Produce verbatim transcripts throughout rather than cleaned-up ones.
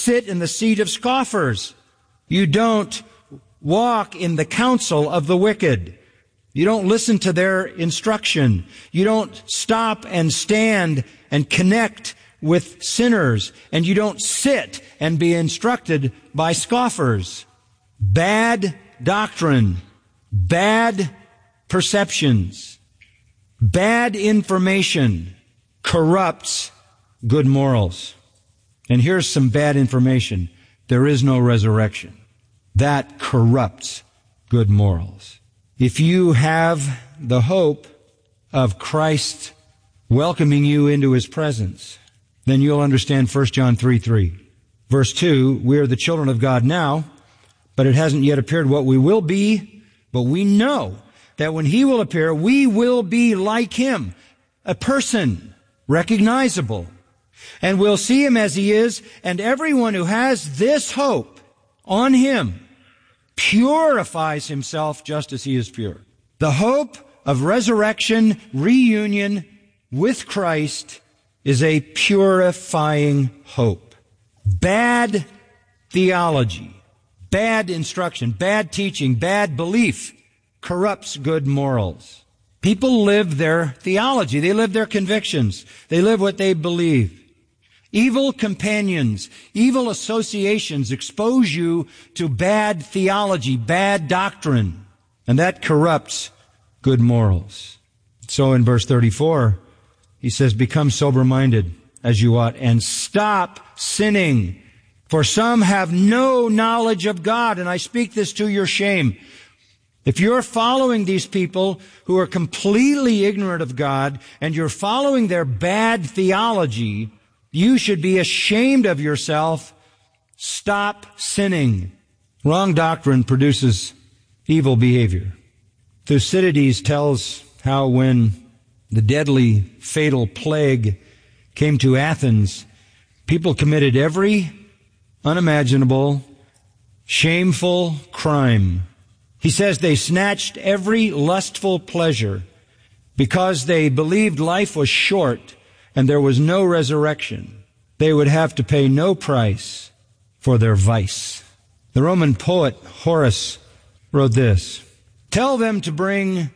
sit in the seat of scoffers. You don't walk in the counsel of the wicked. You don't listen to their instruction. You don't stop and stand and connect with sinners. And you don't sit and be instructed by scoffers. Bad doctrine, bad perceptions, bad information corrupts good morals. And here's some bad information. There is no resurrection. That corrupts good morals. If you have the hope of Christ welcoming you into His presence, then you'll understand First John three three. Verse two, we are the children of God now, but it hasn't yet appeared what we will be, but we know that when He will appear, we will be like Him, a person, recognizable. And we'll see Him as He is, and everyone who has this hope on Him purifies himself just as He is pure. The hope of resurrection, reunion with Christ is a purifying hope. Bad theology, bad instruction, bad teaching, bad belief corrupts good morals. People live their theology. They live their convictions. They live what they believe. Evil companions, evil associations expose you to bad theology, bad doctrine, and that corrupts good morals. So in verse thirty-four, he says, become sober-minded as you ought, and stop sinning. For some have no knowledge of God, and I speak this to your shame. If you're following these people who are completely ignorant of God, and you're following their bad theology, you should be ashamed of yourself. Stop sinning. Wrong doctrine produces evil behavior. Thucydides tells how when the deadly, fatal plague came to Athens, people committed every unimaginable, shameful crime. He says they snatched every lustful pleasure because they believed life was short and there was no resurrection. They would have to pay no price for their vice. The Roman poet Horace wrote this, tell them to bring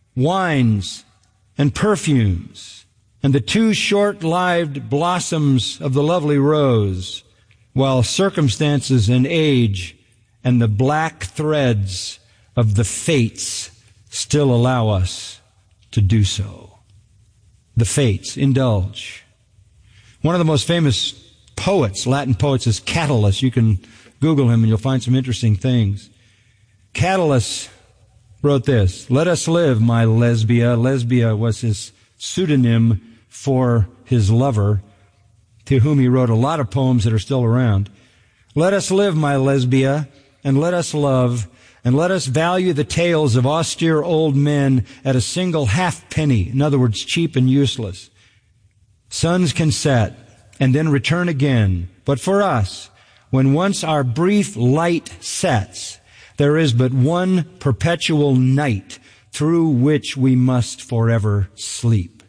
wines and perfumes and the two short-lived blossoms of the lovely rose, while circumstances and age and the black threads of the fates still allow us to do so. The fates, indulge. One of the most famous poets, Latin poets, is Catullus. You can Google him and you'll find some interesting things. Catullus wrote this, let us live, my Lesbia. Lesbia was his pseudonym for his lover, to whom he wrote a lot of poems that are still around. Let us live, my Lesbia, and let us love, and let us value the tales of austere old men at a single halfpenny, in other words, cheap and useless. Suns can set and then return again, but for us, when once our brief light sets, there is but one perpetual night through which we must forever sleep.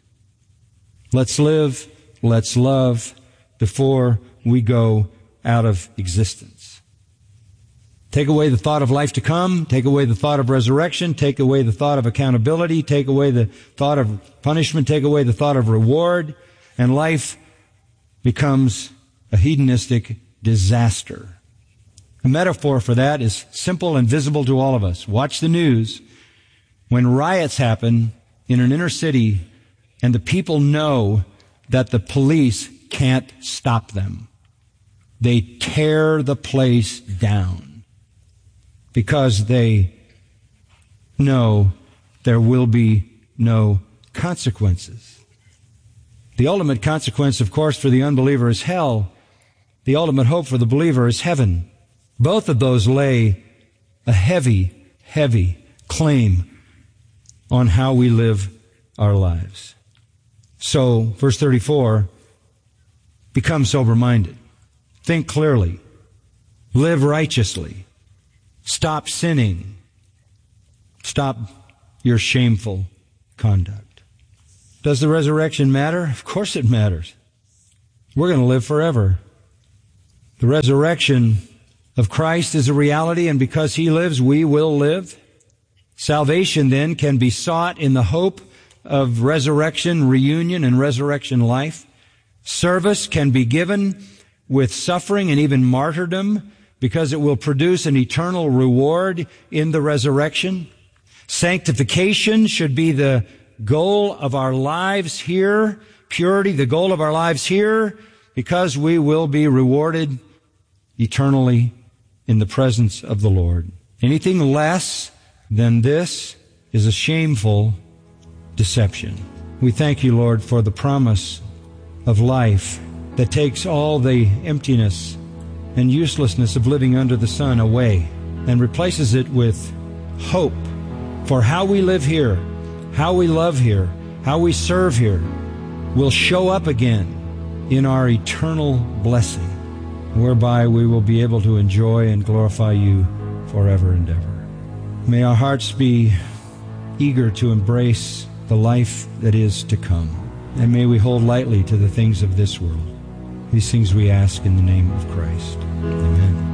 Let's live, let's love, before we go out of existence. Take away the thought of life to come, take away the thought of resurrection, take away the thought of accountability, take away the thought of punishment, take away the thought of reward, and life becomes a hedonistic disaster. A metaphor for that is simple and visible to all of us. Watch the news. When riots happen in an inner city and the people know that the police can't stop them, they tear the place down because they know there will be no consequences. The ultimate consequence, of course, for the unbeliever is hell. The ultimate hope for the believer is heaven. Both of those lay a heavy, heavy claim on how we live our lives. So, verse thirty-four, become sober-minded. Think clearly. Live righteously. Stop sinning. Stop your shameful conduct. Does the resurrection matter? Of course it matters. We're going to live forever. The resurrection of Christ is a reality, and because He lives, we will live. Salvation, then, can be sought in the hope of resurrection, reunion, and resurrection life. Service can be given with suffering and even martyrdom because it will produce an eternal reward in the resurrection. Sanctification should be the goal of our lives here. Purity, the goal of our lives here, because we will be rewarded eternally in the presence of the Lord. Anything less than this is a shameful deception. We thank you, Lord, for the promise of life that takes all the emptiness and uselessness of living under the sun away and replaces it with hope for how we live here, how we love here, how we serve here will show up again in our eternal blessing, whereby we will be able to enjoy and glorify you forever and ever. May our hearts be eager to embrace the life that is to come, and may we hold lightly to the things of this world. These things we ask in the name of Christ. Amen.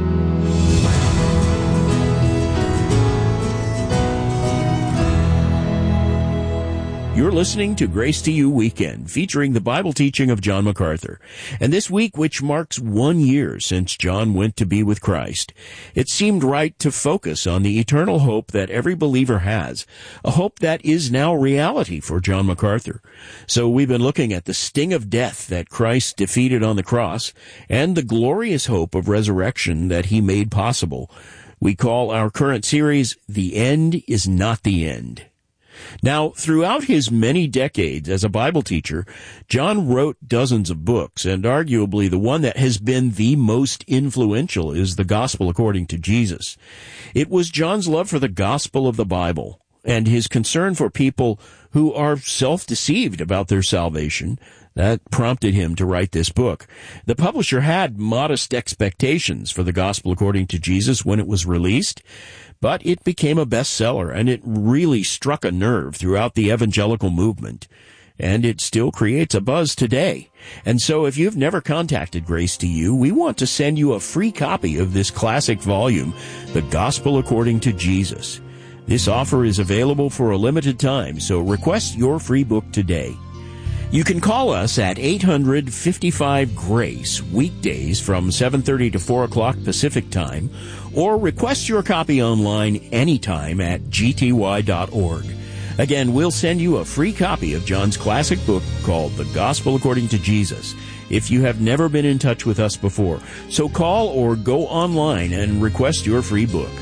You're listening to Grace to You Weekend, featuring the Bible teaching of John MacArthur. And this week, which marks one year since John went to be with Christ, it seemed right to focus on the eternal hope that every believer has, a hope that is now reality for John MacArthur. So we've been looking at the sting of death that Christ defeated on the cross and the glorious hope of resurrection that He made possible. We call our current series, The End is Not the End. Now, throughout his many decades as a Bible teacher, John wrote dozens of books, and arguably the one that has been the most influential is The Gospel According to Jesus. It was John's love for the gospel of the Bible and his concern for people who are self-deceived about their salvation that prompted him to write this book. The publisher had modest expectations for The Gospel According to Jesus when it was released, but it became a bestseller, and it really struck a nerve throughout the evangelical movement. And it still creates a buzz today. And so if you've never contacted Grace to You, we want to send you a free copy of this classic volume, The Gospel According to Jesus. This offer is available for a limited time, so request your free book today. You can call us at eight hundred fifty-five GRACE weekdays from seven thirty to four o'clock Pacific Time, or request your copy online anytime at g t y dot org. Again, we'll send you a free copy of John's classic book called The Gospel According to Jesus if you have never been in touch with us before. So call or go online and request your free book.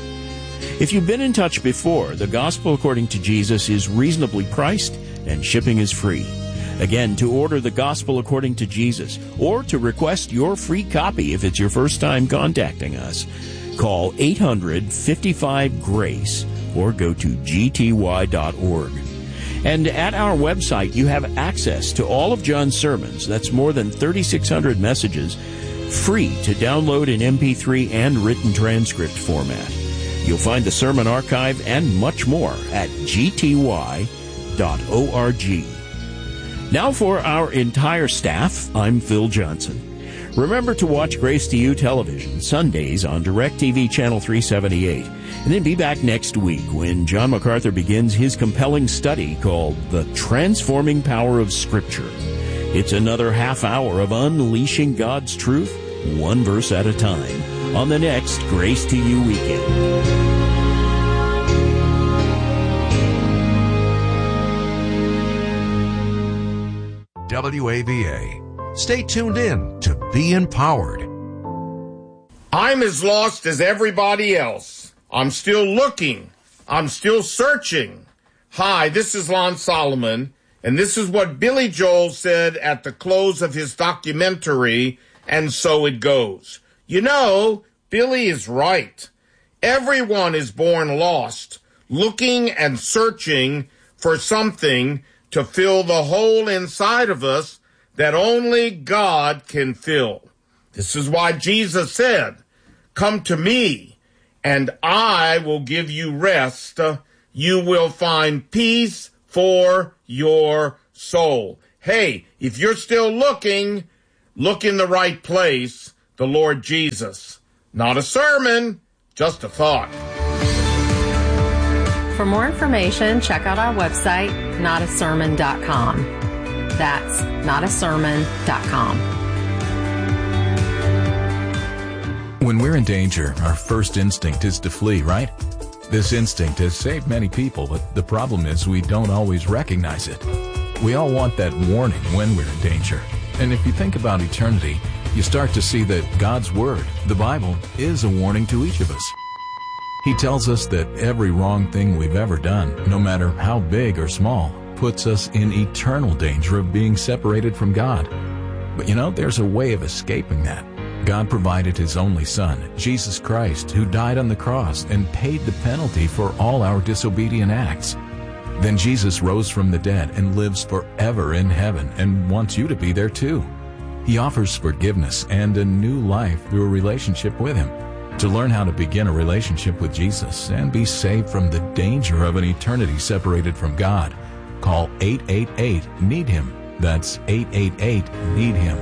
If you've been in touch before, The Gospel According to Jesus is reasonably priced and shipping is free. Again, to order The Gospel According to Jesus or to request your free copy if it's your first time contacting us, call eight hundred fifty-five GRACE or go to g t y dot org. And at our website, you have access to all of John's sermons. That's more than thirty-six hundred messages, free to download in M P three and written transcript format. You'll find the sermon archive and much more at g t y dot org. Now for our entire staff, I'm Phil Johnson. Remember to watch Grace to You television Sundays on DirecTV Channel three seventy-eight. And then be back next week when John MacArthur begins his compelling study called The Transforming Power of Scripture. It's another half hour of unleashing God's truth, one verse at a time, on the next Grace to You weekend. W A V A. Stay tuned in to Be Empowered. I'm as lost as everybody else. I'm still looking. I'm still searching. Hi, this is Lon Solomon, and this is what Billy Joel said at the close of his documentary, And So It Goes. You know, Billy is right. Everyone is born lost, looking and searching for something to fill the hole inside of us that only God can fill. This is why Jesus said, "Come to me, and I will give you rest. You will find peace for your soul." Hey, if you're still looking, look in the right place. the Lord Jesus. Not a sermon, just a thought. For more information, check out our website, not a sermon dot com. That's not a sermon dot com. When we're in danger, our first instinct is to flee, right? This instinct has saved many people, but the problem is we don't always recognize it. We all want that warning when we're in danger. And if you think about eternity, you start to see that God's Word, the Bible, is a warning to each of us. He tells us that every wrong thing we've ever done, no matter how big or small, puts us in eternal danger of being separated from God. But you know, there's a way of escaping that. God provided His only Son, Jesus Christ, who died on the cross and paid the penalty for all our disobedient acts. Then Jesus rose from the dead and lives forever in heaven and wants you to be there too. He offers forgiveness and a new life through a relationship with Him. To learn how to begin a relationship with Jesus and be saved from the danger of an eternity separated from God, call eight eight eight, need him. That's eight eight eight, need him.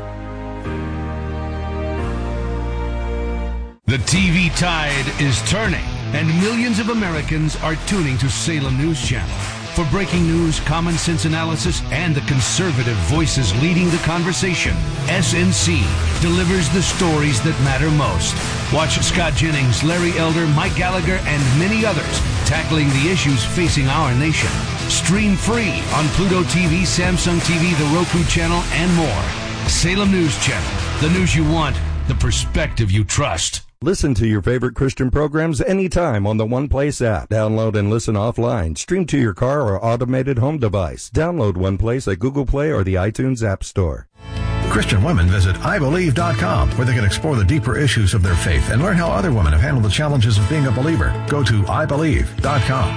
The T V tide is turning, and millions of Americans are tuning to Salem News Channel. For breaking news, common sense analysis, and the conservative voices leading the conversation, S N C delivers the stories that matter most. Watch Scott Jennings, Larry Elder, Mike Gallagher, and many others tackling the issues facing our nation. Stream free on Pluto T V, Samsung T V, the Roku channel, and more. Salem News Channel, the news you want, the perspective you trust. Listen to your favorite Christian programs anytime on the OnePlace app. Download and listen offline. Stream to your car or automated home device. Download OnePlace at Google Play or the iTunes App Store. Christian women visit I believe dot com, where they can explore the deeper issues of their faith and learn how other women have handled the challenges of being a believer. Go to I believe dot com.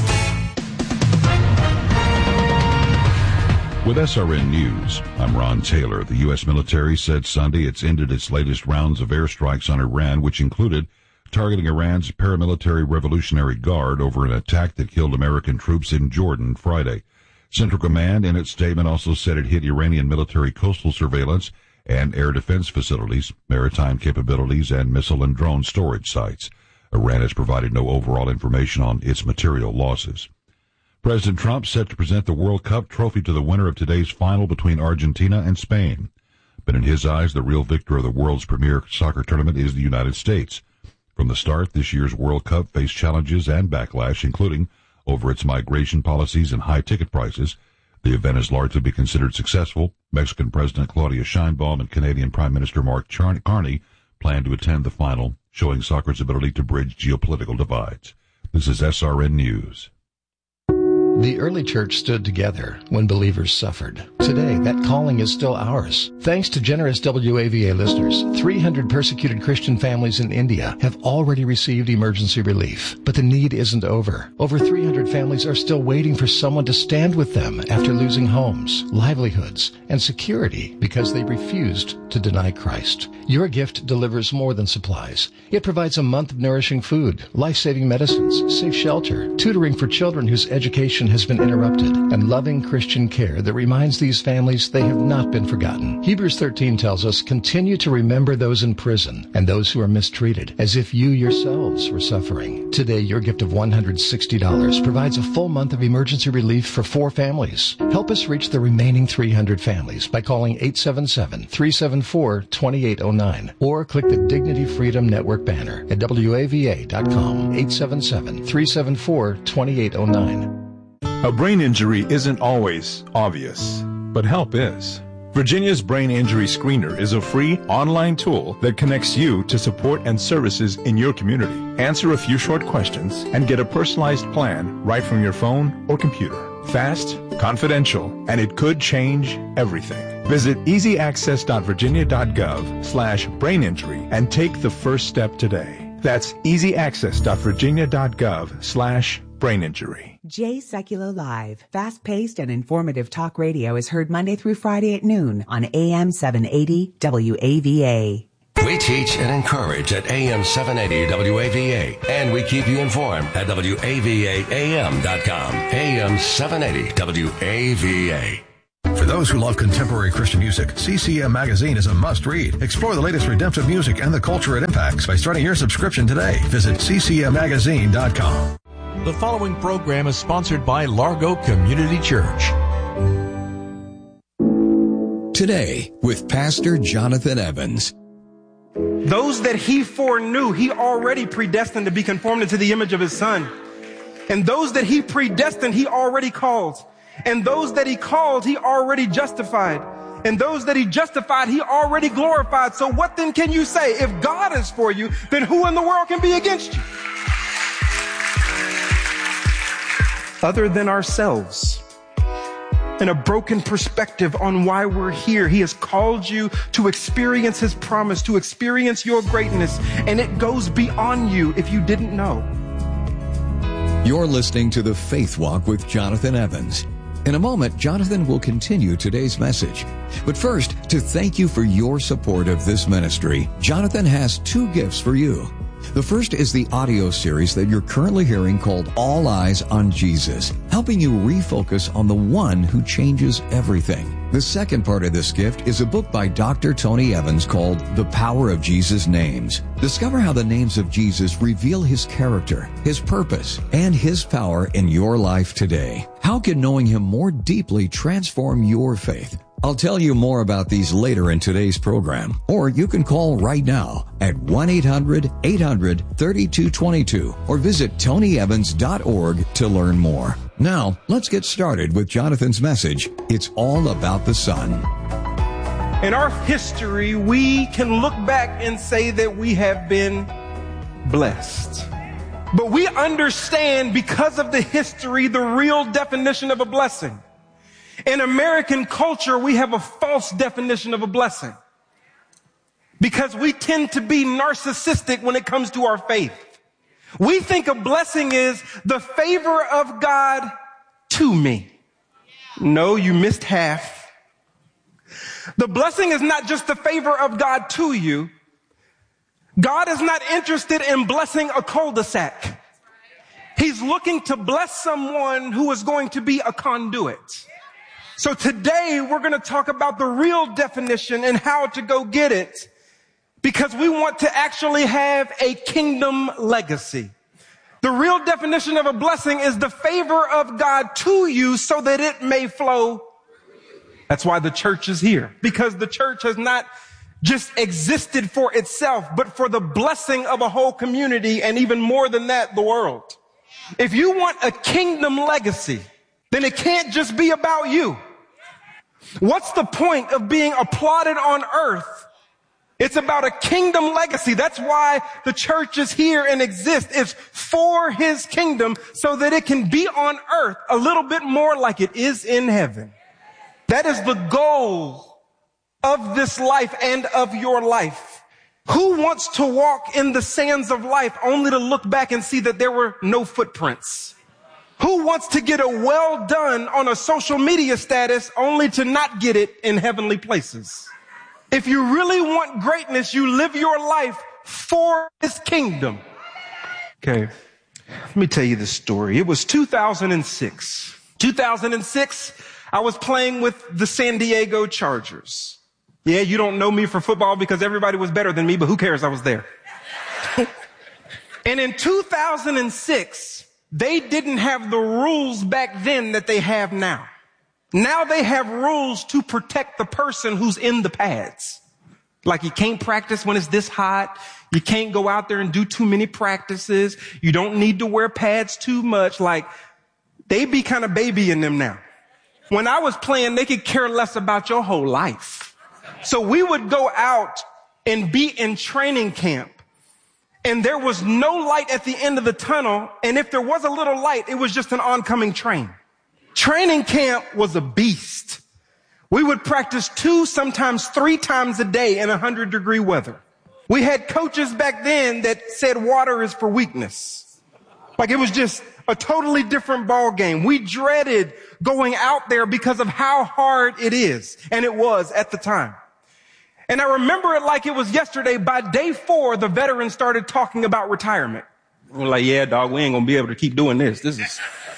With S R N News, I'm Ron Taylor. The U S military said Sunday it's ended its latest rounds of airstrikes on Iran, which included targeting Iran's paramilitary Revolutionary Guard over an attack that killed American troops in Jordan Friday. Central Command, in its statement, also said it hit Iranian military coastal surveillance and air defense facilities, maritime capabilities, and missile and drone storage sites. Iran has provided no overall information on its material losses. President Trump set to present the World Cup trophy to the winner of today's final between Argentina and Spain. But in his eyes, the real victor of the world's premier soccer tournament is the United States. From the start, this year's World Cup faced challenges and backlash, including over its migration policies and high ticket prices. The event has largely been considered successful. Mexican President Claudia Sheinbaum and Canadian Prime Minister Mark Carney plan to attend the final, showing soccer's ability to bridge geopolitical divides. This is S R N News. The early church stood together when believers suffered. Today, that calling is still ours. Thanks to generous W A V A listeners, three hundred persecuted Christian families in India have already received emergency relief. But the need isn't over. Over three hundred families are still waiting for someone to stand with them after losing homes, livelihoods, and security because they refused to deny Christ. Your gift delivers more than supplies. It provides a month of nourishing food, life-saving medicines, safe shelter, tutoring for children whose education has been interrupted, and loving Christian care that reminds these families they have not been forgotten. Hebrews thirteen tells us, continue to remember those in prison and those who are mistreated, as if you yourselves were suffering. Today, your gift of one hundred sixty dollars provides a full month of emergency relief for four families. Help us reach the remaining three hundred families by calling eight seven seven, three seven four, two eight zero nine or click the Dignity Freedom Network banner at W A V A dot com, eight seven seven, three seven four, two eight zero nine. A brain injury isn't always obvious, but help is. Virginia's Brain Injury Screener is a free online tool that connects you to support and services in your community. Answer a few short questions and get a personalized plan right from your phone or computer. Fast, confidential, and it could change everything. Visit easyaccess.virginia.gov slash brain injury and take the first step today. That's easyaccess.virginia.gov slash brain injury. Jay Sekulow Live, fast-paced and informative talk radio is heard Monday through Friday at noon on A M seven eighty W A V A. We teach and encourage at A M seven eighty W A V A, and we keep you informed at W A V A A M dot com. A M seven eighty W A V A. For those who love contemporary Christian music, C C M Magazine is a must-read. Explore the latest redemptive music and the culture it impacts by starting your subscription today. Visit C C M magazine dot com. The following program is sponsored by Largo Community Church. Today, with Pastor Jonathan Evans. Those that he foreknew, he already predestined to be conformed into the image of his son. And those that he predestined, he already called. And those that he called, he already justified. And those that he justified, he already glorified. So what then can you say? If God is for you, then who in the world can be against you? Other than ourselves. And a broken perspective on why we're here. He has called you to experience his promise, to experience your greatness. And it goes beyond you if you didn't know. You're listening to The Faith Walk with Jonathan Evans. In a moment, Jonathan will continue today's message. But first, to thank you for your support of this ministry, Jonathan has two gifts for you. The first is the audio series that you're currently hearing called All Eyes on Jesus, helping you refocus on the one who changes everything. The second part of this gift is a book by Doctor Tony Evans called The Power of Jesus' Names. Discover how the names of Jesus reveal his character, his purpose, and his power in your life today. How can knowing him more deeply transform your faith? I'll tell you more about these later in today's program, or you can call right now at one eight hundred eight hundred thirty-two twenty-two or visit tony evans dot org to learn more. Now, let's get started with Jonathan's message. It's all about the Son. In our history, we can look back and say that we have been blessed. But we understand, because of the history, the real definition of a blessing. In American culture, we have a false definition of a blessing because we tend to be narcissistic when it comes to our faith. We think a blessing is the favor of God to me. No, you missed half. The blessing is not just the favor of God to you. God is not interested in blessing a cul-de-sac. He's looking to bless someone who is going to be a conduit. So today we're going to talk about the real definition and how to go get it, because we want to actually have a kingdom legacy. The real definition of a blessing is the favor of God to you so that it may flow. That's why the church is here, because the church has not just existed for itself, but for the blessing of a whole community, and even more than that, the world. If you want a kingdom legacy, then it can't just be about you. What's the point of being applauded on earth? It's about a kingdom legacy. That's why the church is here and exists. It's for his kingdom so that it can be on earth a little bit more like it is in heaven. That is the goal of this life and of your life. Who wants to walk in the sands of life only to look back and see that there were no footprints? Who wants to get a well done on a social media status only to not get it in heavenly places? If you really want greatness, you live your life for his kingdom. Okay, let me tell you this story. It was two thousand six. two thousand six, I was playing with the San Diego Chargers. Yeah, you don't know me for football because everybody was better than me, but who cares? I was there. And in two thousand six, they didn't have the rules back then that they have now. Now they have rules to protect the person who's in the pads. Like you can't practice when it's this hot. You can't go out there and do too many practices. You don't need to wear pads too much. Like they be kind of babying them now. When I was playing, they could care less about your whole life. So we would go out and be in training camp. And there was no light at the end of the tunnel. And if there was a little light, it was just an oncoming train. Training camp was a beast. We would practice two, sometimes three times a day in one hundred degree weather. We had coaches back then that said water is for weakness. Like it was just a totally different ball game. We dreaded going out there because of how hard it is. And it was at the time. And I remember it like it was yesterday. By day four, the veterans started talking about retirement. We're like, yeah, dog, we ain't going to be able to keep doing this. This is,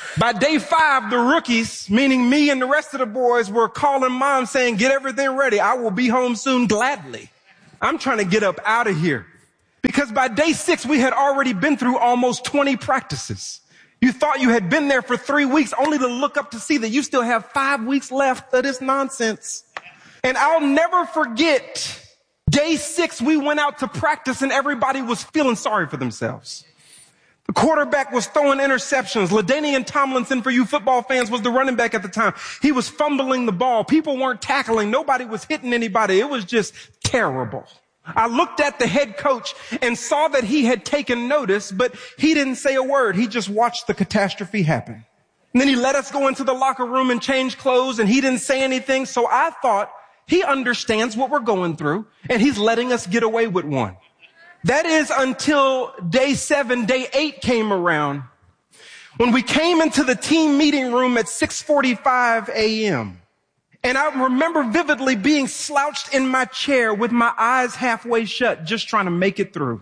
By day five, the rookies, meaning me and the rest of the boys, were calling mom saying, get everything ready. I will be home soon gladly. I'm trying to get up out of here. Because by day six, we had already been through almost twenty practices. You thought you had been there for three weeks only to look up to see that you still have five weeks left of this nonsense. And I'll never forget day six, we went out to practice and everybody was feeling sorry for themselves. The quarterback was throwing interceptions. LaDainian Tomlinson, for you football fans, was the running back at the time. He was fumbling the ball. People weren't tackling. Nobody was hitting anybody. It was just terrible. I looked at the head coach and saw that he had taken notice, but he didn't say a word. He just watched the catastrophe happen. And then he let us go into the locker room and change clothes, and he didn't say anything. So I thought, he understands what we're going through, and he's letting us get away with one. That is until day seven, day eight came around, when we came into the team meeting room at six forty-five a.m. And I remember vividly being slouched in my chair with my eyes halfway shut, just trying to make it through.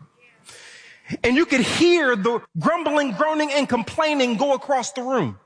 And you could hear the grumbling, groaning, and complaining go across the room.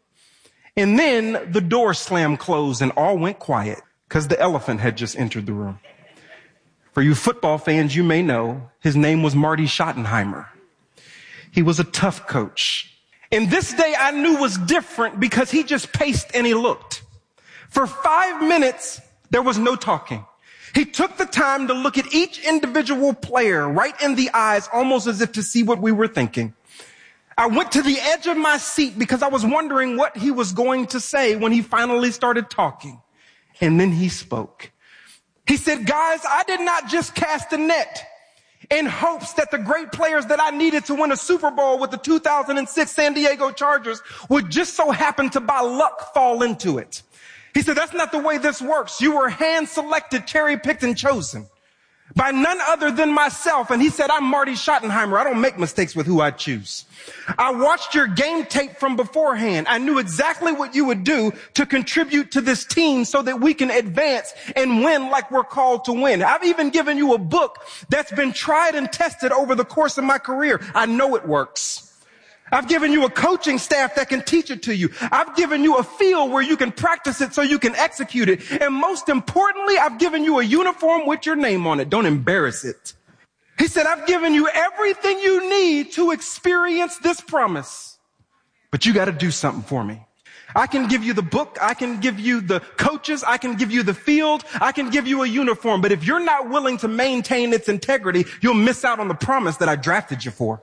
And then the door slammed closed and all went quiet because the elephant had just entered the room. For you football fans, you may know his name was Marty Schottenheimer. He was a tough coach. And this day I knew was different because he just paced and he looked. For five minutes, there was no talking. He took the time to look at each individual player right in the eyes, almost as if to see what we were thinking. I went to the edge of my seat because I was wondering what he was going to say when he finally started talking. And then he spoke. He said, guys, I did not just cast a net in hopes that the great players that I needed to win a Super Bowl with the two thousand six San Diego Chargers would just so happen to by luck fall into it. He said, that's not the way this works. You were hand-selected, cherry-picked, and chosen by none other than myself. And he said, I'm Marty Schottenheimer. I don't make mistakes with who I choose. I watched your game tape from beforehand. I knew exactly what you would do to contribute to this team so that we can advance and win like we're called to win. I've even given you a book that's been tried and tested over the course of my career. I know it works. I've given you a coaching staff that can teach it to you. I've given you a field where you can practice it so you can execute it. And most importantly, I've given you a uniform with your name on it. Don't embarrass it. He said, I've given you everything you need to experience this promise, but you got to do something for me. I can give you the book. I can give you the coaches. I can give you the field. I can give you a uniform. But if you're not willing to maintain its integrity, you'll miss out on the promise that I drafted you for.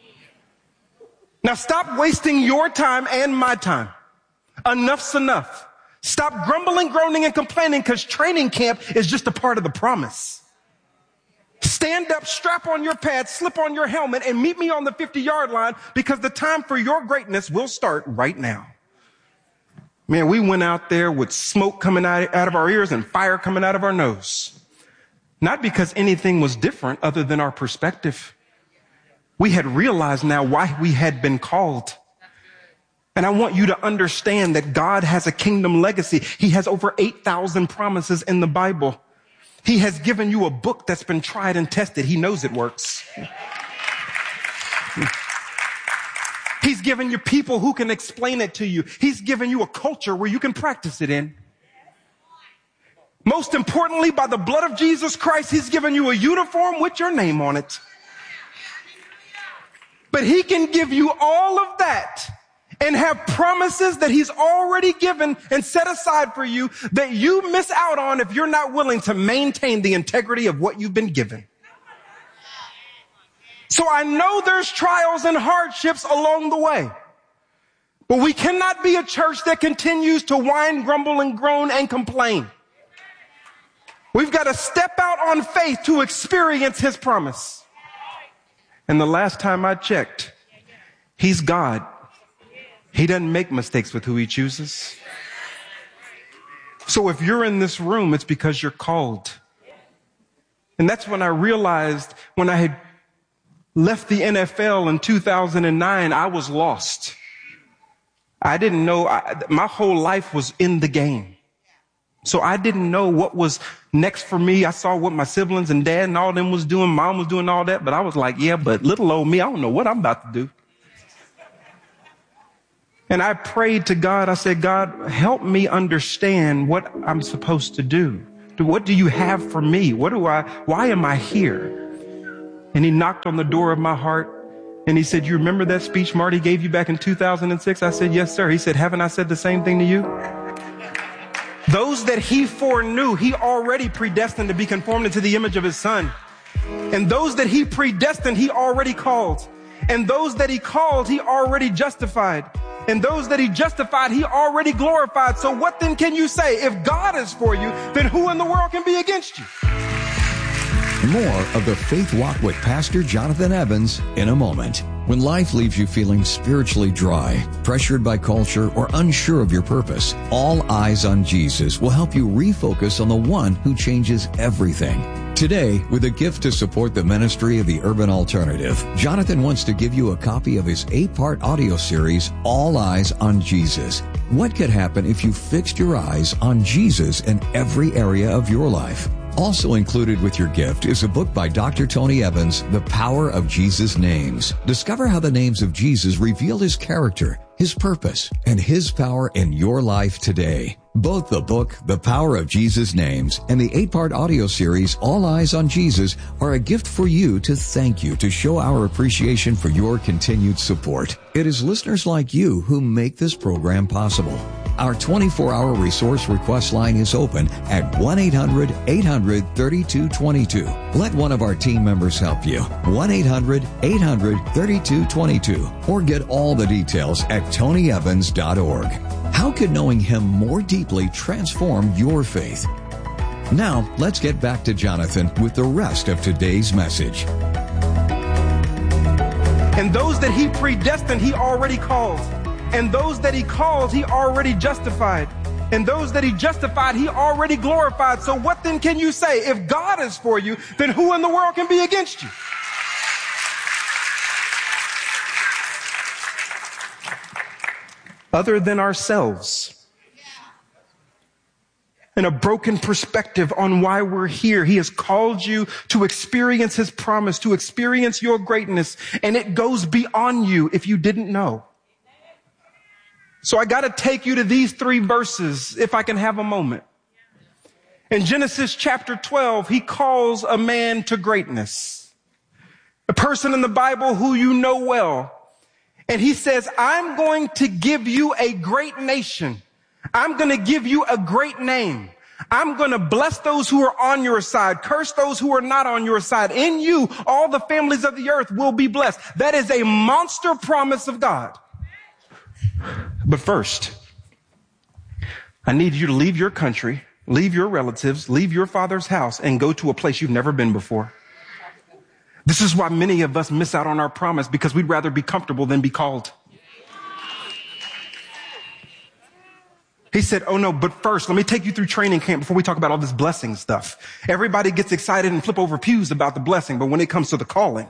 Now stop wasting your time and my time. Enough's enough. Stop grumbling, groaning, and complaining because training camp is just a part of the promise. Stand up, strap on your pads, slip on your helmet, and meet me on the fifty-yard line because the time for your greatness will start right now. Man, we went out there with smoke coming out, out of our ears and fire coming out of our nose. Not because anything was different other than our perspective. We had realized now why we had been called. And I want you to understand that God has a kingdom legacy. He has over eight thousand promises in the Bible. He has given you a book that's been tried and tested. He knows it works. He's given you people who can explain it to you. He's given you a culture where you can practice it in. Most importantly, by the blood of Jesus Christ, he's given you a uniform with your name on it. But he can give you all of that and have promises that he's already given and set aside for you that you miss out on if you're not willing to maintain the integrity of what you've been given. So I know there's trials and hardships along the way, but we cannot be a church that continues to whine, grumble, and groan and complain. We've got to step out on faith to experience his promise. And the last time I checked, he's God. He doesn't make mistakes with who he chooses. So if you're in this room, it's because you're called. And that's when I realized when I had left the N F L in two thousand nine, I was lost. I didn't know, I, my whole life was in the game. So I didn't know what was next for me. I saw what my siblings and dad and all them was doing. Mom was doing all that. But I was like, yeah, but little old me, I don't know what I'm about to do. And I prayed to God. I said, God, help me understand what I'm supposed to do. What do you have for me? What do I, why am I here? And he knocked on the door of my heart and he said, you remember that speech Marty gave you back in two thousand six? I said, yes, sir. He said, haven't I said the same thing to you? Those that he foreknew, he already predestined to be conformed into the image of his son. And those that he predestined, he already called. And those that he called, he already justified. And those that he justified, he already glorified. So what then can you say? If God is for you, then who in the world can be against you? More of the Faith Walk with Pastor Jonathan Evans in a moment. When life leaves you feeling spiritually dry, pressured by culture, or unsure of your purpose, All Eyes on Jesus will help you refocus on the one who changes everything. Today, with a gift to support the ministry of the Urban Alternative, Jonathan wants to give you a copy of his eight-part audio series, All Eyes on Jesus. What could happen if you fixed your eyes on Jesus in every area of your life? Also included with your gift is a book by Doctor Tony Evans, The Power of Jesus' Names. Discover how the names of Jesus reveal his character, his purpose, and his power in your life today. Both the book, The Power of Jesus' Names, and the eight-part audio series, All Eyes on Jesus, are a gift for you to thank you to show our appreciation for your continued support. It is listeners like you who make this program possible. Our twenty-four hour resource request line is open at one eight hundred eight hundred thirty-two twenty-two. Let one of our team members help you. one eight hundred eight hundred thirty-two twenty-two. Or get all the details at tony evans dot org. How could knowing him more deeply transform your faith? Now, let's get back to Jonathan with the rest of today's message. And those that he predestined, he already called. And those that he called, he already justified. And those that he justified, he already glorified. So what then can you say? If God is for you, then who in the world can be against you? Other than ourselves. And a broken perspective on why we're here. He has called you to experience his promise, to experience your greatness. And it goes beyond you if you didn't know. So I got to take you to these three verses, if I can have a moment. In Genesis chapter twelve, he calls a man to greatness. A person in the Bible who you know well. And he says, I'm going to give you a great nation. I'm going to give you a great name. I'm going to bless those who are on your side, curse those who are not on your side. In you, all the families of the earth will be blessed. That is a monster promise of God. But first, I need you to leave your country, leave your relatives, leave your father's house, and go to a place you've never been before. This is why many of us miss out on our promise, because we'd rather be comfortable than be called. He said, oh no, but first, let me take you through training camp before we talk about all this blessing stuff. Everybody gets excited and flip over pews about the blessing, but when it comes to the calling,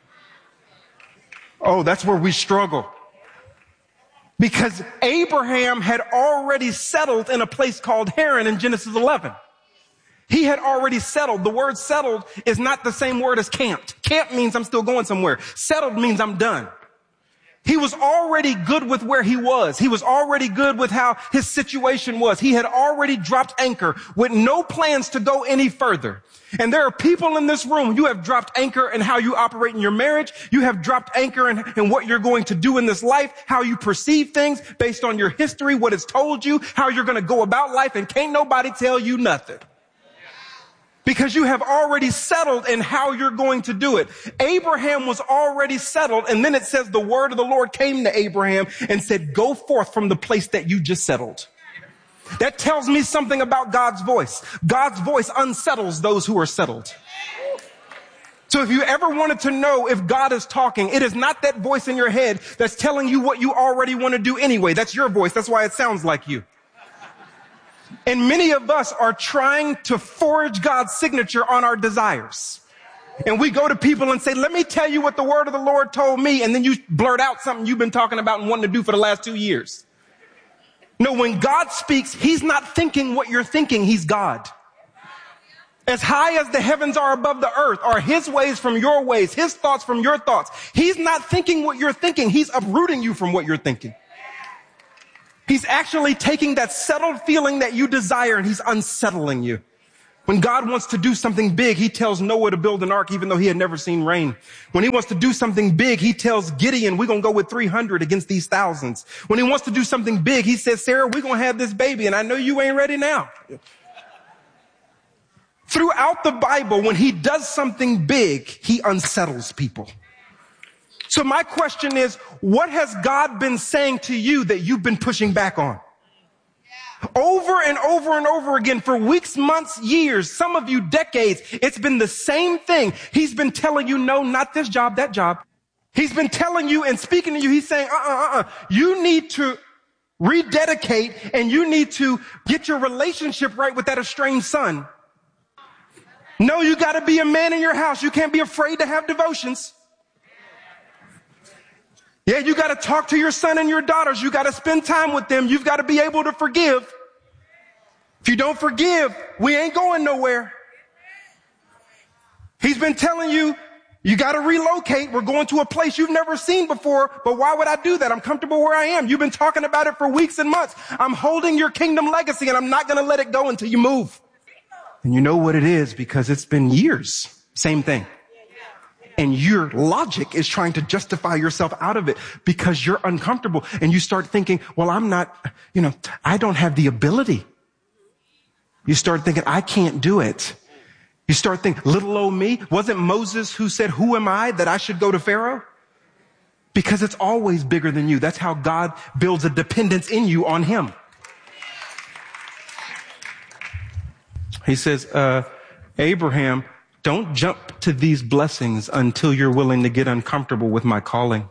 oh, that's where we struggle. Because Abraham had already settled in a place called Haran in Genesis eleven. He had already settled. The word settled is not the same word as camped. Camp means I'm still going somewhere. Settled means I'm done. He was already good with where he was. He was already good with how his situation was. He had already dropped anchor with no plans to go any further. And there are people in this room, you have dropped anchor in how you operate in your marriage. You have dropped anchor in, in what you're going to do in this life, how you perceive things based on your history, what it's told you, how you're going to go about life, and can't nobody tell you nothing. Because you have already settled in how you're going to do it. Abraham was already settled, and then it says the word of the Lord came to Abraham and said, go forth from the place that you just settled. That tells me something about God's voice. God's voice unsettles those who are settled. So if you ever wanted to know if God is talking, it is not that voice in your head that's telling you what you already want to do anyway. That's your voice. That's why it sounds like you. And many of us are trying to forge God's signature on our desires. And we go to people and say, let me tell you what the word of the Lord told me. And then you blurt out something you've been talking about and wanting to do for the last two years. No, when God speaks, he's not thinking what you're thinking. He's God. As high as the heavens are above the earth are his ways from your ways, his thoughts from your thoughts. He's not thinking what you're thinking. He's uprooting you from what you're thinking. He's actually taking that settled feeling that you desire and he's unsettling you. When God wants to do something big, he tells Noah to build an ark even though he had never seen rain. When he wants to do something big, he tells Gideon, we're going to go with three hundred against these thousands. When he wants to do something big, he says, Sarah, we're going to have this baby and I know you ain't ready now. Throughout the Bible, when he does something big, he unsettles people. So my question is, what has God been saying to you that you've been pushing back on? Over and over and over again for weeks, months, years, some of you decades, it's been the same thing. He's been telling you, no, not this job, that job. He's been telling you and speaking to you. He's saying, uh-uh, uh-uh. You need to rededicate and you need to get your relationship right with that estranged son. No, you got to be a man in your house. You can't be afraid to have devotions. Yeah, you got to talk to your son and your daughters. You got to spend time with them. You've got to be able to forgive. If you don't forgive, we ain't going nowhere. He's been telling you, you got to relocate. We're going to a place you've never seen before. But why would I do that? I'm comfortable where I am. You've been talking about it for weeks and months. I'm holding your kingdom legacy and I'm not going to let it go until you move. And you know what it is because it's been years. Same thing. And your logic is trying to justify yourself out of it because you're uncomfortable. And you start thinking, well, I'm not, you know, I don't have the ability. You start thinking, I can't do it. You start thinking, little old me. Wasn't Moses who said, who am I that I should go to Pharaoh? Because it's always bigger than you. That's how God builds a dependence in you on him. He says, uh, Abraham, don't jump to these blessings until you're willing to get uncomfortable with my calling.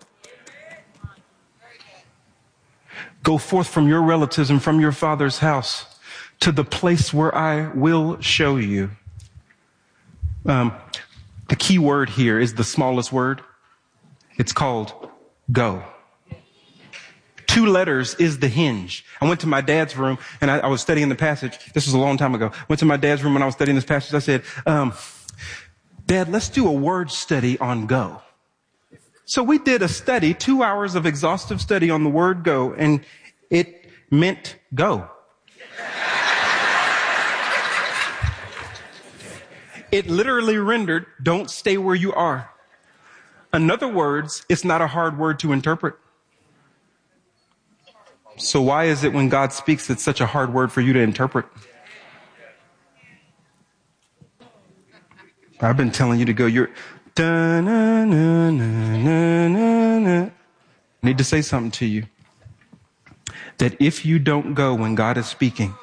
Go forth from your relatives and from your father's house to the place where I will show you. Um, the key word here is the smallest word. It's called go. Two letters is the hinge. I went to my dad's room and I, I was studying the passage. This was a long time ago. Went to my dad's room when I was studying this passage. I said, um, Dad, let's do a word study on go. So we did a study, two hours of exhaustive study on the word go, and it meant go. It literally rendered, don't stay where you are. In other words, it's not a hard word to interpret. So why is it when God speaks, it's such a hard word for you to interpret? I've been telling you to go. You're. I need to say something to you. That if you don't go when God is speaking,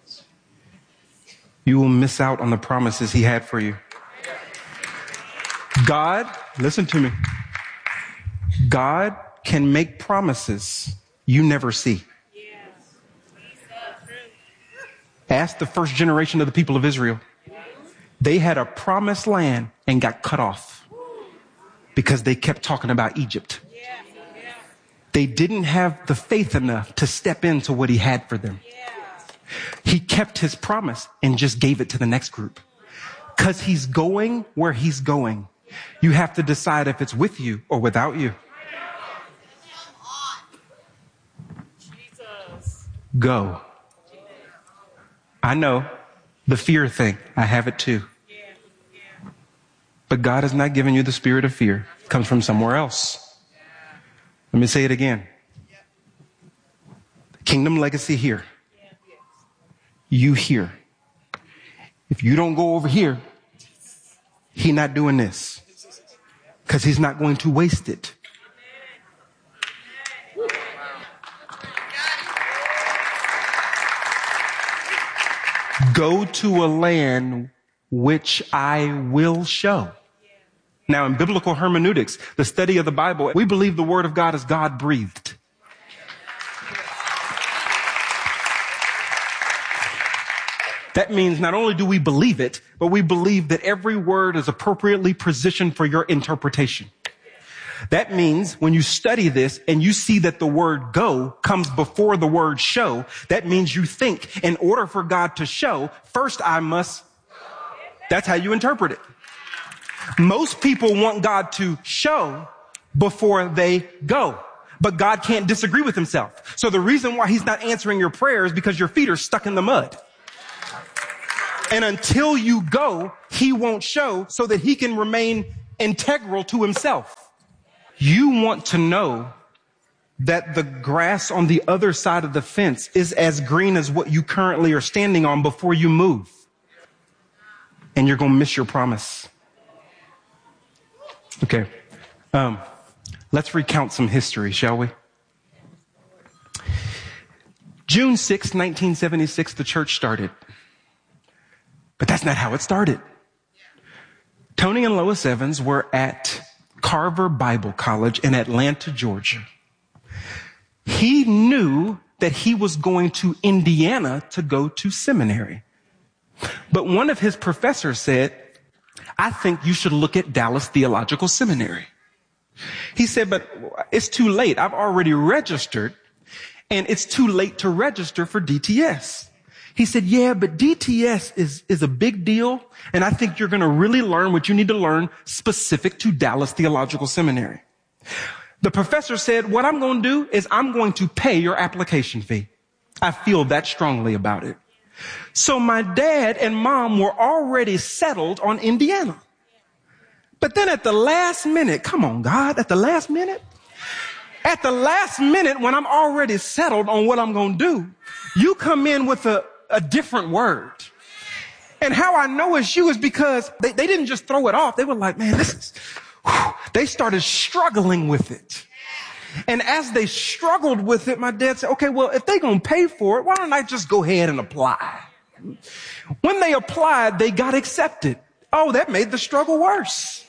you will miss out on the promises he had for you. God, listen to me. God can make promises you never see. Ask the first generation of the people of Israel. They had a promised land and got cut off because they kept talking about Egypt. They didn't have the faith enough to step into what he had for them. He kept his promise and just gave it to the next group. Because he's going where he's going. You have to decide if it's with you or without you. Go. I know the fear thing. I have it too. But God has not given you the spirit of fear. It comes from somewhere else. Let me say it again. Kingdom legacy here. You here. If you don't go over here, he's not doing this. Because he's not going to waste it. Go to a land which I will show. Now, in biblical hermeneutics, the study of the Bible, we believe the word of God is God breathed. That means not only do we believe it, but we believe that every word is appropriately positioned for your interpretation. That means when you study this and you see that the word go comes before the word show, that means you think in order for God to show, first I must. That's how you interpret it. Most people want God to show before they go. But God can't disagree with himself. So the reason why he's not answering your prayer is because your feet are stuck in the mud. And until you go, he won't show so that he can remain integral to himself. You want to know that the grass on the other side of the fence is as green as what you currently are standing on before you move. And you're going to miss your promise. Okay. Um, let's recount some history, shall we? June sixth, nineteen seventy-six, the church started. But that's not how it started. Tony and Lois Evans were at Carver Bible College in Atlanta, Georgia. He knew that he was going to Indiana to go to seminary. But one of his professors said, I think you should look at Dallas Theological Seminary. He said, but it's too late. I've already registered, and it's too late to register for D T S. He said, yeah, but D T S is, is a big deal, and I think you're going to really learn what you need to learn specific to Dallas Theological Seminary. The professor said, what I'm going to do is I'm going to pay your application fee. I feel that strongly about it. So my dad and mom were already settled on Indiana. But then at the last minute, come on, God, at the last minute, at the last minute when I'm already settled on what I'm going to do, you come in with a, a different word. And how I know it's you is because they, they didn't just throw it off. They were like, man, this is, whew. They started struggling with it. And as they struggled with it, my dad said, okay, well, if they're going to pay for it, why don't I just go ahead and apply? When they applied, they got accepted. Oh, that made the struggle worse.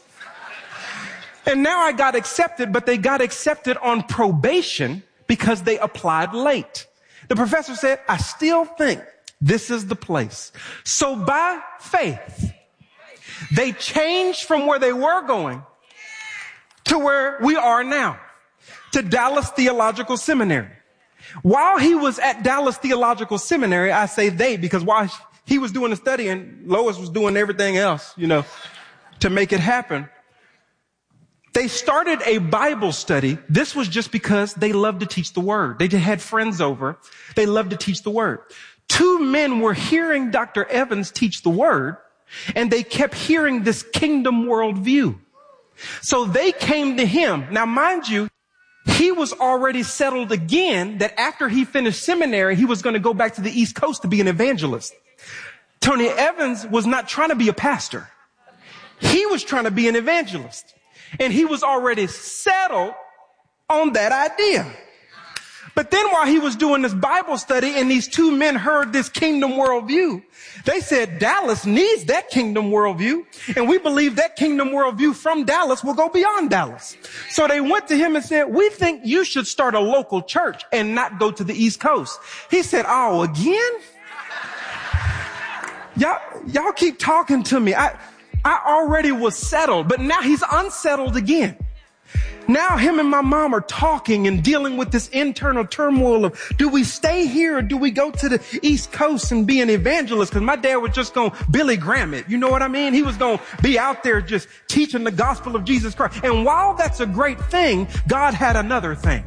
And now I got accepted, but they got accepted on probation because they applied late. The professor said, I still think this is the place. So by faith, they changed from where they were going to where we are now, to Dallas Theological Seminary. While he was at Dallas Theological Seminary, I say they, because while he was doing the study and Lois was doing everything else, you know, to make it happen, they started a Bible study. This was just because they loved to teach the word. They had friends over. They loved to teach the word. Two men were hearing Doctor Evans teach the word, and they kept hearing this kingdom worldview. So they came to him. Now, mind you, he was already settled again that after he finished seminary, he was going to go back to the East Coast to be an evangelist. Tony Evans was not trying to be a pastor. He was trying to be an evangelist. And he was already settled on that idea. But then while he was doing this Bible study and these two men heard this kingdom worldview, they said Dallas needs that kingdom worldview. And we believe that kingdom worldview from Dallas will go beyond Dallas. So they went to him and said, we think you should start a local church and not go to the East Coast. He said, oh, again? Y'all, y'all keep talking to me. I, I already was settled, but now he's unsettled again. Now him and my mom are talking and dealing with this internal turmoil of, do we stay here or do we go to the East Coast and be an evangelist? Because my dad was just going to Billy Graham it. You know what I mean? He was going to be out there just teaching the gospel of Jesus Christ. And while that's a great thing, God had another thing.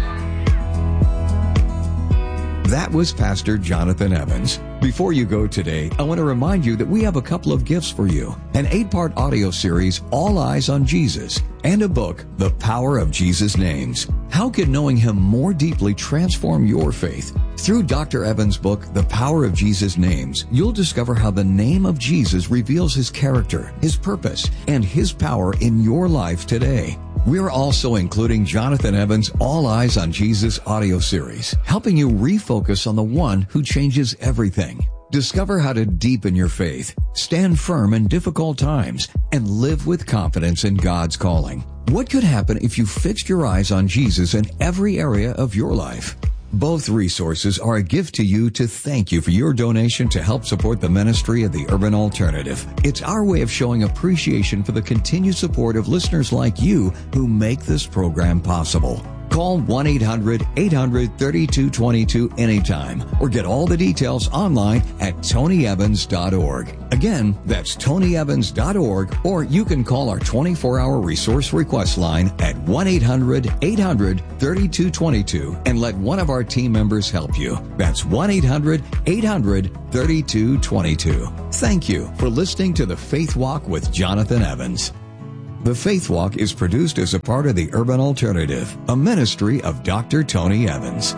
That was Pastor Jonathan Evans. Before you go today, I want to remind you that we have a couple of gifts for you. An eight-part audio series, All Eyes on Jesus, and a book, The Power of Jesus' Names. How can knowing Him more deeply transform your faith? Through Doctor Evans' book, The Power of Jesus' Names, you'll discover how the name of Jesus reveals His character, His purpose, and His power in your life today. We're also including Jonathan Evans' All Eyes on Jesus audio series, helping you refocus on the one who changes everything. Discover how to deepen your faith, stand firm in difficult times, and live with confidence in God's calling. What could happen if you fixed your eyes on Jesus in every area of your life? Both resources are a gift to you to thank you for your donation to help support the ministry of the Urban Alternative. It's our way of showing appreciation for the continued support of listeners like you who make this program possible. Call one eight hundred eight hundred thirty-two twenty-two anytime or get all the details online at tony evans dot org. Again, that's tony evans dot org, or you can call our twenty-four hour resource request line at one eight hundred eight hundred thirty-two twenty-two and let one of our team members help you. That's one eight hundred eight hundred thirty-two twenty-two. Thank you for listening to The Faith Walk with Jonathan Evans. The Faith Walk is produced as a part of the Urban Alternative, a ministry of Doctor Tony Evans.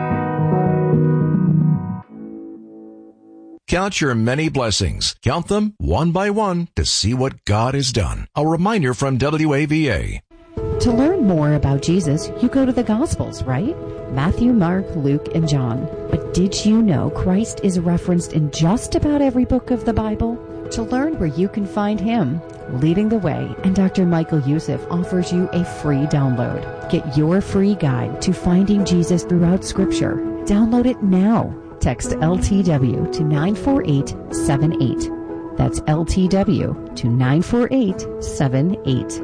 Count your many blessings. Count them one by one to see what God has done. A reminder from W A V A. To learn more about Jesus, you go to the Gospels, right? Matthew, Mark, Luke, and John. But did you know Christ is referenced in just about every book of the Bible? To learn where you can find Him, Leading the Way, and Doctor Michael Youssef offers you a free download. Get your free guide to finding Jesus throughout Scripture. Download it now. Text L T W to nine four eight seven eight. That's L T W to nine four eight seven eight.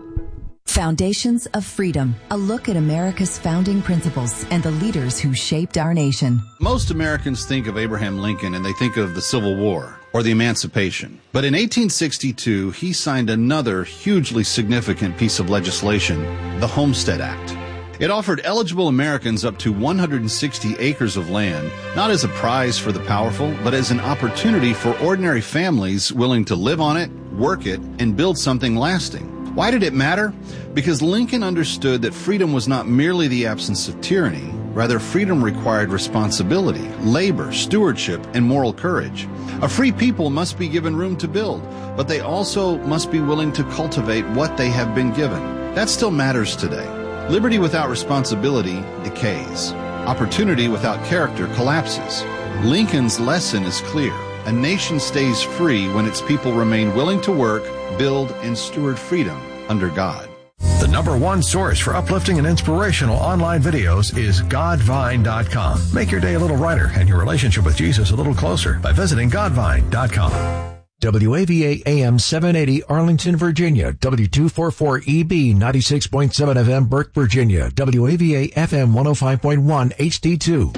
Foundations of Freedom, a look at America's founding principles and the leaders who shaped our nation. Most Americans think of Abraham Lincoln and they think of the Civil War or the Emancipation. But in eighteen sixty-two, he signed another hugely significant piece of legislation, the Homestead Act. It offered eligible Americans up to one hundred sixty acres of land, not as a prize for the powerful, but as an opportunity for ordinary families willing to live on it, work it, and build something lasting. Why did it matter? Because Lincoln understood that freedom was not merely the absence of tyranny. Rather, freedom required responsibility, labor, stewardship, and moral courage. A free people must be given room to build, but they also must be willing to cultivate what they have been given. That still matters today. Liberty without responsibility decays. Opportunity without character collapses. Lincoln's lesson is clear. A nation stays free when its people remain willing to work, build, and steward freedom under God. The number one source for uplifting and inspirational online videos is godvine dot com. Make your day a little brighter and your relationship with Jesus a little closer by visiting godvine dot com. W A V A A M seven eighty Arlington, Virginia. W two forty-four E B ninety-six point seven F M Burke, Virginia. W A V A F M one oh five point one H D two.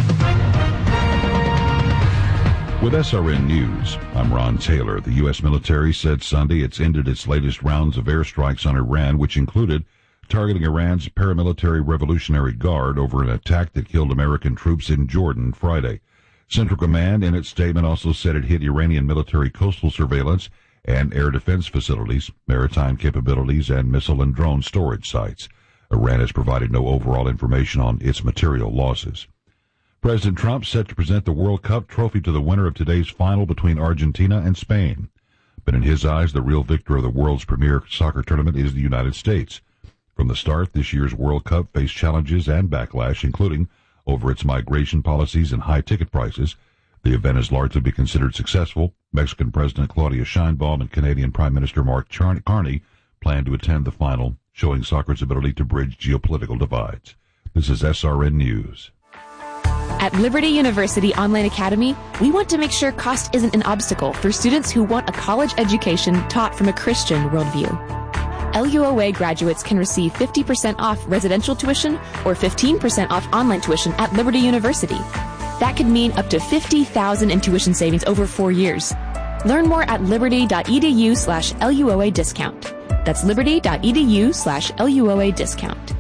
With S R N News, I'm Ron Taylor. The U S military said Sunday it's ended its latest rounds of airstrikes on Iran, which included targeting Iran's paramilitary Revolutionary Guard over an attack that killed American troops in Jordan Friday. Central Command, in its statement, also said it hit Iranian military coastal surveillance and air defense facilities, maritime capabilities, and missile and drone storage sites. Iran has provided no overall information on its material losses. President Trump set to present the World Cup trophy to the winner of today's final between Argentina and Spain. But in his eyes, the real victor of the world's premier soccer tournament is the United States. From the start, this year's World Cup faced challenges and backlash, including over its migration policies and high ticket prices. The event has largely been considered successful. Mexican President Claudia Sheinbaum and Canadian Prime Minister Mark Carney plan to attend the final, showing soccer's ability to bridge geopolitical divides. This is S R N News. At Liberty University Online Academy, we want to make sure cost isn't an obstacle for students who want a college education taught from a Christian worldview. L U O A graduates can receive fifty percent off residential tuition or fifteen percent off online tuition at Liberty University. That could mean up to fifty thousand dollars in tuition savings over four years. Learn more at liberty.edu slash LUOA discount. That's liberty.edu slash LUOA discount.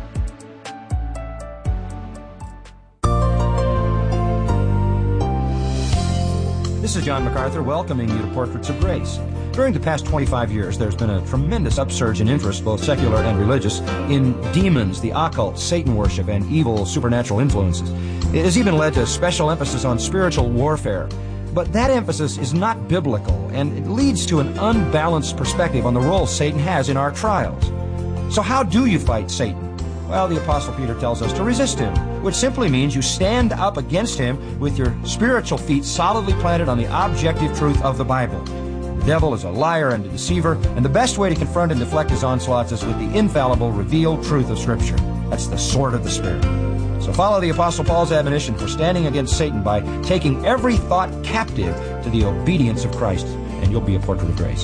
This is John MacArthur welcoming you to Portraits of Grace. During the past twenty-five years, there's been a tremendous upsurge in interest, both secular and religious, in demons, the occult, Satan worship, and evil supernatural influences. It has even led to special emphasis on spiritual warfare. But that emphasis is not biblical, and it leads to an unbalanced perspective on the role Satan has in our trials. So how do you fight Satan? Well, the Apostle Peter tells us to resist him, which simply means you stand up against him with your spiritual feet solidly planted on the objective truth of the Bible. The devil is a liar and a deceiver, and the best way to confront and deflect his onslaughts is with the infallible, revealed truth of Scripture. That's the sword of the Spirit. So follow the Apostle Paul's admonition for standing against Satan by taking every thought captive to the obedience of Christ, and you'll be a portrait of grace.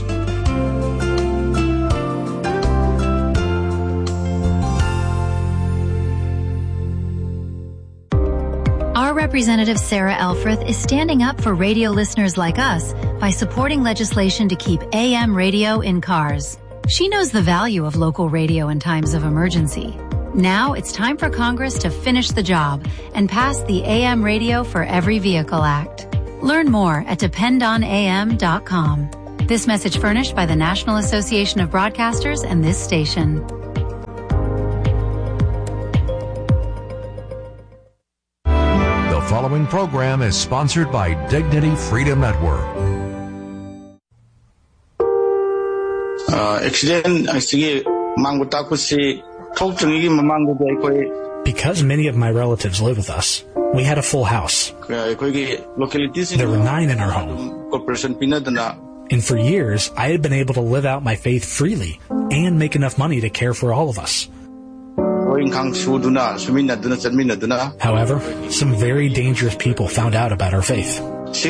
Representative Sarah Elfreth is standing up for radio listeners like us by supporting legislation to keep A M radio in cars. She knows the value of local radio in times of emergency. Now it's time for Congress to finish the job and pass the A M Radio for Every Vehicle Act. Learn more at depend on A M dot com. This message furnished by the National Association of Broadcasters and this station. The following program is sponsored by Dignity Freedom Network. Because many of my relatives live with us, we had a full house. There were nine in our home. And for years, I had been able to live out my faith freely and make enough money to care for all of us. However, some very dangerous people found out about our faith.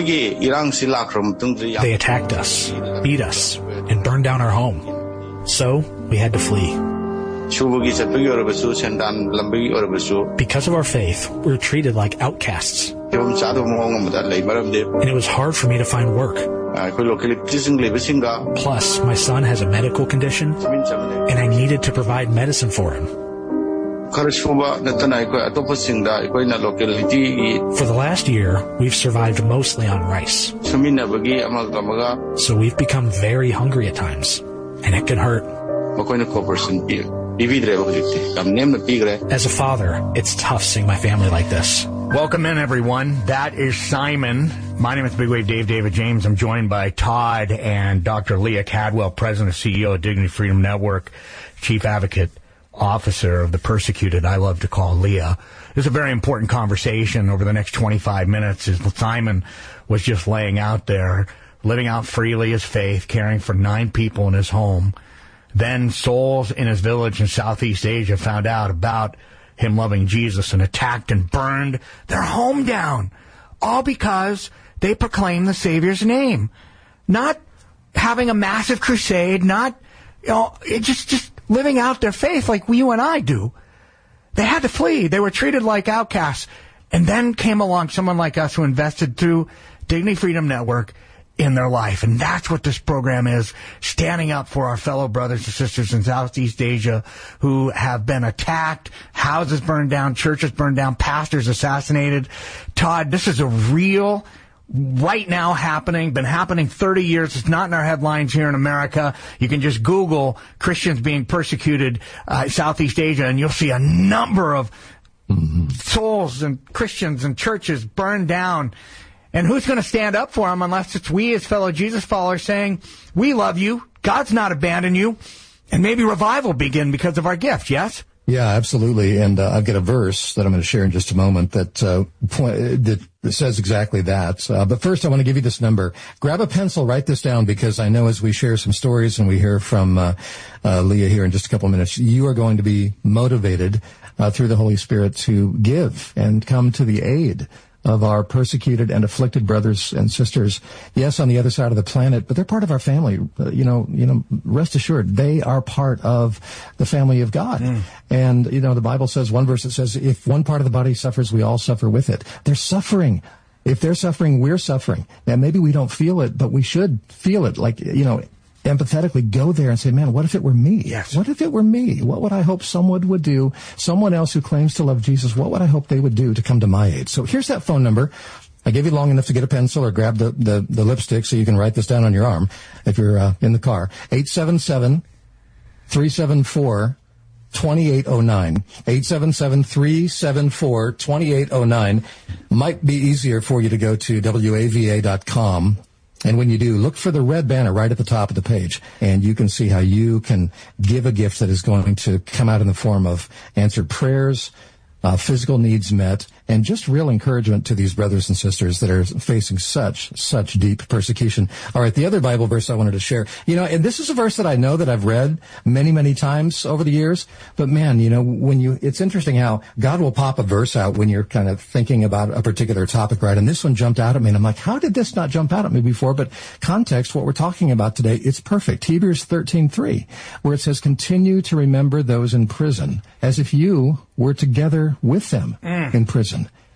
They attacked us, beat us, and burned down our home. So, we had to flee. Because of our faith, we were treated like outcasts. And it was hard for me to find work. Plus, my son has a medical condition, and I needed to provide medicine for him. For the last year, we've survived mostly on rice. So we've become very hungry at times, and it can hurt. As a father, it's tough seeing my family like this. Welcome in, everyone. That is Simon. My name is Big Wave Dave David James. I'm joined by Todd and Doctor Leah Cadwell, President and C E O of Dignity Freedom Network, Chief Advocate Officer of the Persecuted, I love to call Leah. This is a very important conversation over the next twenty-five minutes as Simon was just laying out there, living out freely his faith, caring for nine people in his home. Then souls in his village in Southeast Asia found out about him loving Jesus and attacked and burned their home down, all because they proclaimed the Savior's name. Not having a massive crusade, not, you know, it just, just living out their faith like you and I do. They had to flee. They were treated like outcasts. And then came along someone like us who invested through Dignity Freedom Network in their life. And that's what this program is, standing up for our fellow brothers and sisters in Southeast Asia who have been attacked, houses burned down, churches burned down, pastors assassinated. Todd, this is a real, right now happening, been happening thirty years. It's not in our headlines here in America. You can just Google Christians being persecuted uh, Southeast Asia, and you'll see a number of mm-hmm. souls and Christians and churches burned down. And who's going to stand up for them unless it's we as fellow Jesus followers saying, we love you, God's not abandoned you, and maybe revival begin because of our gift, yes? Yeah, absolutely. And uh, I've got a verse that I'm going to share in just a moment that, uh, point, that says exactly that. Uh, but first, I want to give you this number. Grab a pencil, write this down, because I know as we share some stories and we hear from uh, uh, Leah here in just a couple of minutes, you are going to be motivated uh, through the Holy Spirit to give and come to the aid of our persecuted and afflicted brothers and sisters, yes, on the other side of the planet, but they're part of our family. Uh, you know, you know, rest assured, they are part of the family of God. Mm. And, you know, the Bible says, one verse that says, if one part of the body suffers, we all suffer with it. They're suffering. If they're suffering, we're suffering. Now, maybe we don't feel it, but we should feel it. Like, you know, empathetically go there and say, man, what if it were me? Yes. What if it were me? What would I hope someone would do? Someone else who claims to love Jesus, what would I hope they would do to come to my aid? So here's that phone number. I gave you long enough to get a pencil or grab the, the, the lipstick so you can write this down on your arm if you're uh, in the car. eight seven seven, three seven four, two eight zero nine. eight seven seven, three seven four, two eight zero nine. Might be easier for you to go to W A V A dot com. And when you do, look for the red banner right at the top of the page, and you can see how you can give a gift that is going to come out in the form of answered prayers, uh, physical needs met, and just real encouragement to these brothers and sisters that are facing such, such deep persecution. All right, the other Bible verse I wanted to share, you know, and this is a verse that I know that I've read many, many times over the years, but man, you know, when you, it's interesting how God will pop a verse out when you're kind of thinking about a particular topic, right? And this one jumped out at me, and I'm like, how did this not jump out at me before? But context, what we're talking about today, it's perfect. Hebrews thirteen three, where it says, continue to remember those in prison as if you were together with them mm. in prison.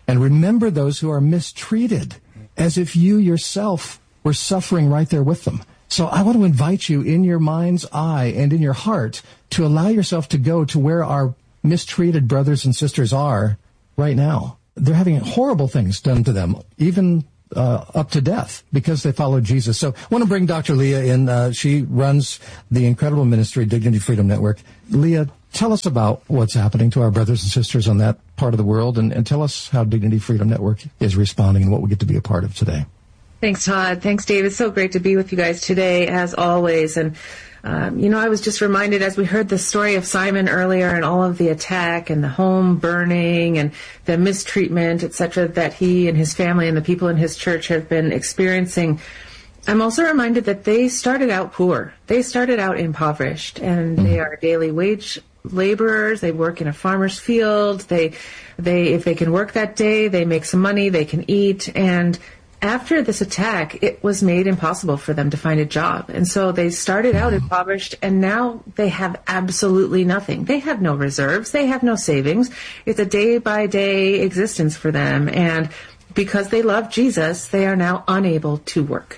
and remember those who are mistreated, as if you yourself were suffering right there with them. So I want to invite you in your mind's eye and in your heart to allow yourself to go to where our mistreated brothers and sisters are right now. They're having horrible things done to them, even uh, up to death, because they followed Jesus. So I want to bring Doctor Leah in. Uh, she runs the incredible ministry, Dignity Freedom Network. Leah, tell us about what's happening to our brothers and sisters on that part of the world, and, and tell us how Dignity Freedom Network is responding and what we get to be a part of today. Thanks, Todd. Thanks, Dave. It's so great to be with you guys today, as always. And, um, you know, I was just reminded as we heard the story of Simon earlier and all of the attack and the home burning and the mistreatment, et cetera, that he and his family and the people in his church have been experiencing. I'm also reminded that they started out poor. They started out impoverished, and they are daily wage laborers. They work in a farmer's field. They, they, if they can work that day, they make some money, they can eat. And after this attack, it was made impossible for them to find a job. And so they started out impoverished, and now they have absolutely nothing. They have no reserves. They have no savings. It's a day-by-day existence for them. And because they love Jesus, they are now unable to work.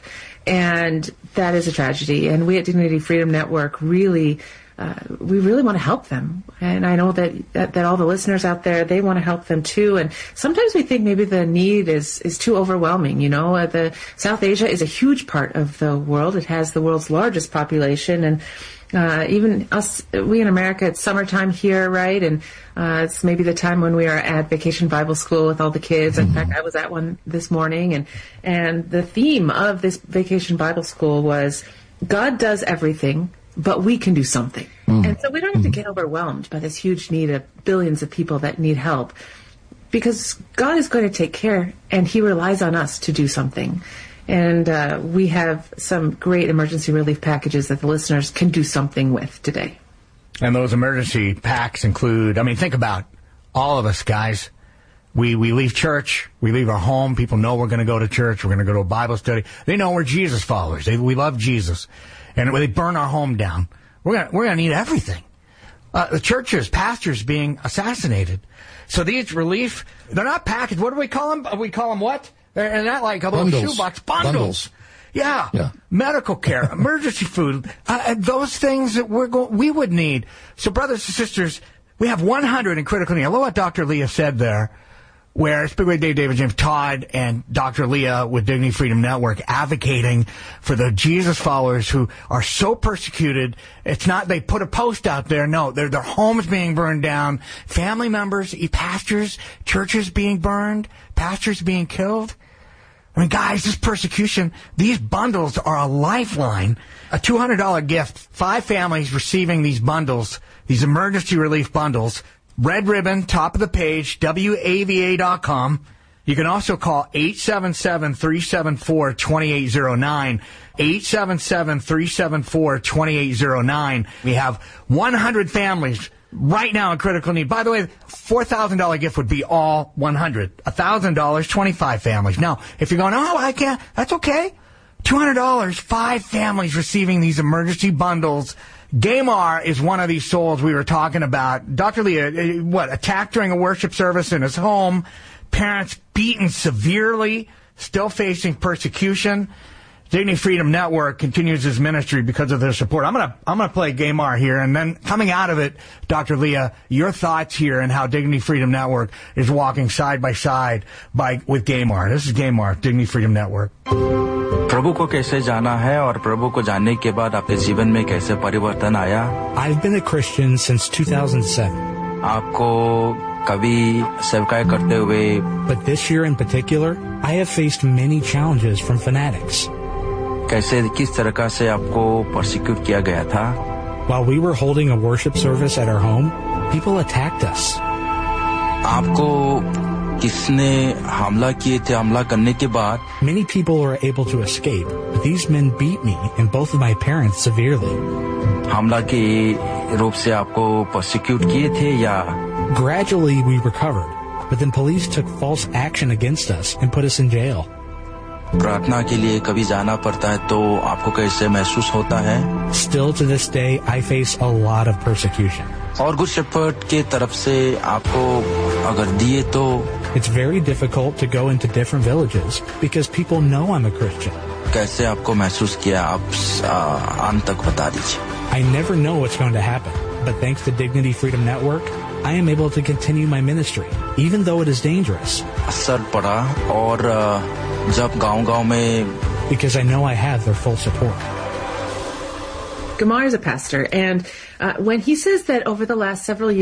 And that is a tragedy. And we at Dignity Freedom Network really Uh, we really want to help them. And I know that, that, that all the listeners out there, they want to help them too. And sometimes we think maybe the need is, is too overwhelming. You know, uh, the South Asia is a huge part of the world. It has the world's largest population. And uh, even us, we in America, it's summertime here, right? And uh, it's maybe the time when we are at Vacation Bible School with all the kids. In fact, I was at one this morning. And, and the theme of this Vacation Bible School was, God does everything, but we can do something. Mm. And so we don't have to get overwhelmed by this huge need of billions of people that need help, because God is going to take care, and he relies on us to do something. And uh, we have some great emergency relief packages that the listeners can do something with today. And those emergency packs include, I mean, think about all of us, guys. We we leave church, we leave our home. People know we're going to go to church, we're going to go to a Bible study. They know we're Jesus followers. They, we love Jesus. And when they burn our home down, we're gonna we're gonna need everything. Uh, the churches, pastors being assassinated. So these relief, they're not packaged. What do we call them? We call them what? They're not like a little Bundles. shoebox. Bundles. Bundles. Yeah. Yeah. Medical care, emergency food, uh, those things that we're go- we would need. So brothers and sisters, we have one hundred in critical need. I love what Doctor Leah said there, where it's Big Way Dave, David James, Todd, and Doctor Leah with Dignity Freedom Network advocating for the Jesus followers who are so persecuted. It's not they put a post out there. No, their their homes being burned down, family members, pastors, churches being burned, pastors being killed. I mean, guys, this persecution, these bundles are a lifeline. A two hundred dollars gift, five families receiving these bundles, these emergency relief bundles. Red ribbon, top of the page, W A V A dot com. You can also call eight seven seven, three seven four, two eight zero nine, eight seven seven, three seven four, two eight zero nine. We have one hundred families right now in critical need. By the way, four thousand dollars gift would be all one hundred. one thousand dollars, twenty-five families. Now, if you're going, oh, I can't, that's okay. two hundred dollars, five families receiving these emergency bundles. Gamar is one of these souls we were talking about. Doctor Leah, what, attacked during a worship service in his home, parents beaten severely, still facing persecution. Dignity Freedom Network continues his ministry because of their support. I'm gonna I'm gonna play Gamar here, and then coming out of it, Doctor Leah, your thoughts here and how Dignity Freedom Network is walking side by side by with Gamar. This is Gamar, Dignity Freedom Network. प्रभु को कैसे जाना है और प्रभु को जानने के बाद आपके जीवन में कैसे परिवर्तन आया? I've been a Christian since two thousand seven. आपको कभी सेवकाई करते हुए But this year in particular, I have faced many challenges from fanatics. कैसे किस तरह से आपको persecute किया गया था? While we were holding a worship service at our home, people attacked us. आपको किसने हमला किए थे? हमला करने के बाद Many people were able to escape, but these men beat me and both of my parents severely. हमला के रूप से आपको persecute किए थे या? Gradually we recovered, but then police took false action against us and put us in jail. प्रार्थना के लिए कभी जाना पड़ता है तो आपको कैसे महसूस होता है? Still to this day, I face a lot of persecution. और गुड शेपर्ड के तरफ से आपको अगर दिए तो It's very difficult to go into different villages because people know I'm a Christian. कैसे आपको महसूस किया आप अंत तक बता दीजिए. I never know what's going to happen, but thanks to Dignity Freedom Network, I am able to continue my ministry, even though it is dangerous. असर पड़ा और जब गांव-गांव में because I know I have their full support. Gamar is a pastor, and uh, when he says that over the last several years